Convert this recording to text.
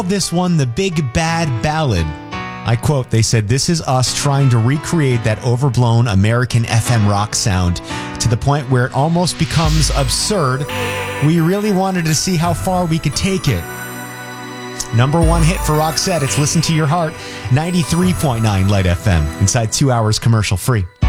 this one the Big Bad Ballad. I quote, they said, "This is us trying to recreate that overblown American FM rock sound to the point where it almost becomes absurd. We really wanted to see how far we could take it." Number one hit for Roxette. It's Listen to Your Heart, 93.9 Light FM. Inside 2 hours commercial free.